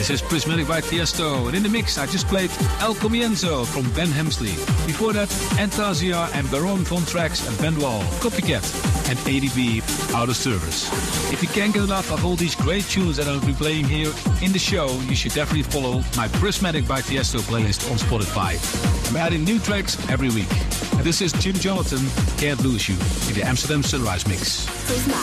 This is Prismatic by Tiesto, and in the mix I just played El Comienzo from Ben Hemsley. Before that, Antasia and Baron von Trax and Benoit, Copycat, and ADB, Out of Service. If you can't get enough of all these great tunes that I'll be playing here in the show, you should definitely follow my Prismatic by Tiesto playlist on Spotify. I'm adding new tracks every week. And this is Jim Jonathan, Can't Lose You, in the Amsterdam Sunrise Mix. Prismatic.